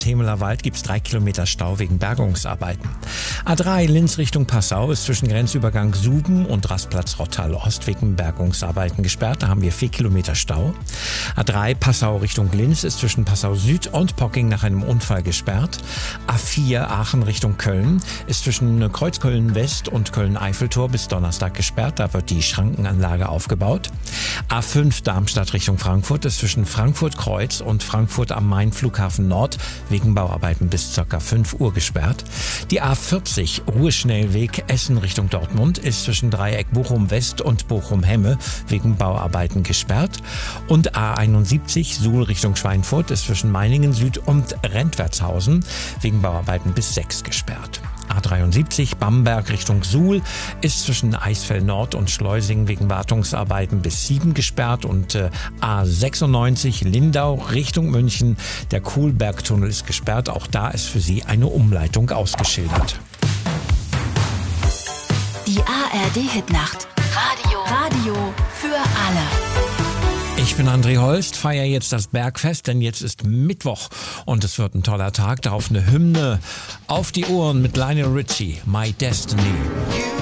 Temeler Wald gibt es 3 Kilometer Stau wegen Bergungsarbeiten. A3 Linz Richtung Passau ist zwischen Grenzübergang Suben und Rastplatz Rottal-Ost wegen Bergungsarbeiten gesperrt. Da haben wir 4 Kilometer Stau. A3 Passau Richtung Linz ist zwischen Passau Süd und Pocking nach einem Unfall gesperrt. A4 Aachen Richtung Köln ist zwischen Kreuzköln West und Köln-Eiffeltor bis Donnerstag gesperrt. Da wird die Schrankenanlage aufgebaut. A5 Darmstadt Richtung Frankfurt ist zwischen Frankfurt-Kreuz und Frankfurt am Main Flughafen Nord wegen Bauarbeiten bis ca. 5 Uhr gesperrt. Die A40 Ruheschnellweg Essen Richtung Dortmund ist zwischen Dreieck Bochum West und Bochum Hemme wegen Bauarbeiten gesperrt. Und A71 Suhl Richtung Schweinfurt ist zwischen Meiningen Süd und Rentwertshausen wegen Bauarbeiten bis 6 gesperrt. A73 Bamberg Richtung Suhl ist zwischen Eisfeld Nord und Schleusingen wegen Wartungsarbeiten bis 7 gesperrt und A96 Lindau Richtung München. Der Kohlbergtunnel ist gesperrt. Auch da ist für Sie eine Umleitung ausgeschildert. Die ARD-Hitnacht. Radio für alle. Ich bin André Holst, feiere jetzt das Bergfest, denn jetzt ist Mittwoch und es wird ein toller Tag. Darauf eine Hymne auf die Ohren mit Lionel Richie, My Destiny.